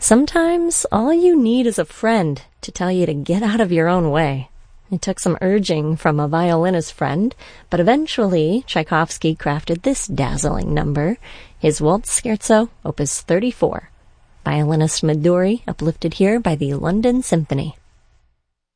Sometimes all you need is a friend to tell you to get out of your own way. It took some urging from a violinist friend, but eventually Tchaikovsky crafted this dazzling number, his Waltz Scherzo, Opus 34. Violinist Midori, uplifted here by the London Symphony.